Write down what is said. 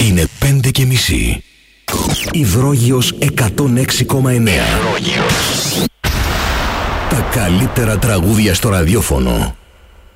Είναι 5:30. Υδρόγειος 106,9. Τα καλύτερα τραγούδια στο ραδιόφωνο.